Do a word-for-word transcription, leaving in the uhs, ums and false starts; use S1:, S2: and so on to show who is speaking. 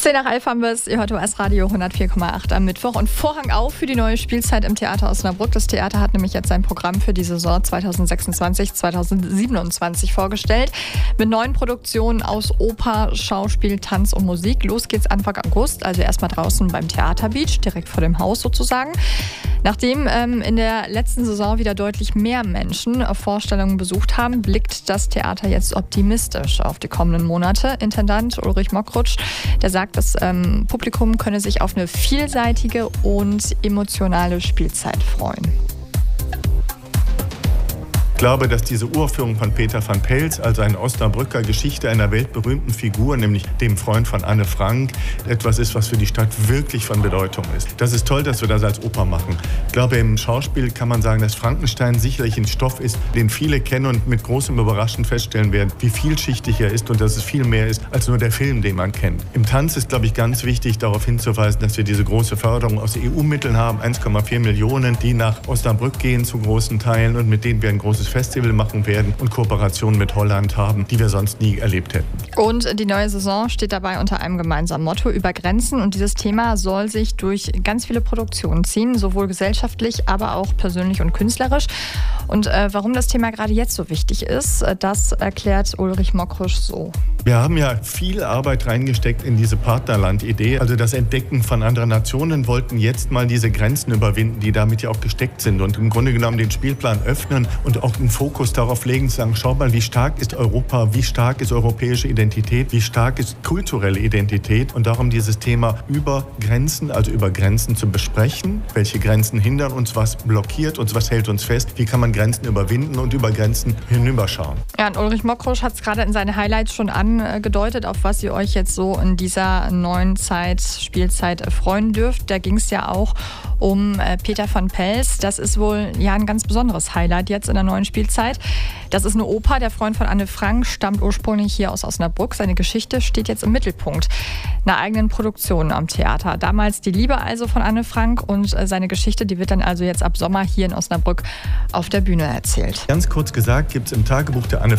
S1: zehn nach elf haben wir es. Ihr hört O S-Radio hundertvier Komma acht am Mittwoch. Und Vorhang auf für die neue Spielzeit im Theater Osnabrück. Das Theater hat nämlich jetzt sein Programm für die Saison zweitausendsechsundzwanzig zweitausendsiebenundzwanzig vorgestellt. Mit neuen Produktionen aus Oper, Schauspiel, Tanz und Musik. Los geht's Anfang August, also erstmal draußen beim Theaterbeach, direkt vor dem Haus sozusagen. Nachdem ähm, in der letzten Saison wieder deutlich mehr Menschen Vorstellungen besucht haben, blickt das Theater jetzt optimistisch auf die kommenden Monate. Intendant Ulrich Mockrutsch, der sagt, das ähm, Publikum könne sich auf eine vielseitige und emotionale Spielzeit freuen.
S2: Ich glaube, dass diese Uraufführung von Peter van Pels, also eine Osnabrücker Geschichte einer weltberühmten Figur, nämlich dem Freund von Anne Frank, etwas ist, was für die Stadt wirklich von Bedeutung ist. Das ist toll, dass wir das als Oper machen. Ich glaube, im Schauspiel kann man sagen, dass Frankenstein sicherlich ein Stoff ist, den viele kennen und mit großem Überraschen feststellen werden, wie vielschichtig er ist und dass es viel mehr ist als nur der Film, den man kennt. Im Tanz ist, glaube ich, ganz wichtig, darauf hinzuweisen, dass wir diese große Förderung aus E U-Mitteln haben, eins Komma vier Millionen, die nach Osnabrück gehen zu großen Teilen und mit denen wir ein großes Festival machen werden und Kooperationen mit Holland haben, die wir sonst nie erlebt hätten.
S1: Und die neue Saison steht dabei unter einem gemeinsamen Motto: über Grenzen. Und dieses Thema soll sich durch ganz viele Produktionen ziehen, sowohl gesellschaftlich, aber auch persönlich und künstlerisch. Und äh, warum das Thema gerade jetzt so wichtig ist, das erklärt Ulrich Mockrutsch so.
S2: Wir haben ja viel Arbeit reingesteckt in diese Partnerland-Idee, also das Entdecken von anderen Nationen, wollten jetzt mal diese Grenzen überwinden, die damit ja auch gesteckt sind und im Grunde genommen den Spielplan öffnen und auch einen Fokus darauf legen, zu sagen, schau mal, wie stark ist Europa, wie stark ist europäische Identität, wie stark ist kulturelle Identität und darum dieses Thema über Grenzen, also über Grenzen zu besprechen. Welche Grenzen hindern uns, was blockiert uns, was hält uns fest, wie kann man Grenzen überwinden und über Grenzen hinüberschauen.
S1: Ja, und Ulrich Mockrutsch hat es gerade in seinen Highlights schon angedeutet, auf was ihr euch jetzt so in dieser neuen Zeit, Spielzeit freuen dürft. Da ging es ja auch um Peter van Pels. Das ist wohl ja ein ganz besonderes Highlight jetzt in der neuen Spielzeit. Das ist eine Oper. Der Freund von Anne Frank stammt ursprünglich hier aus Osnabrück. Seine Geschichte steht jetzt im Mittelpunkt einer eigenen Produktion am Theater. Damals die Liebe also von Anne Frank und seine Geschichte, die wird dann also jetzt ab Sommer hier in Osnabrück auf der Bühne erzählt.
S2: Ganz kurz gesagt gibt es im Tagebuch der Anne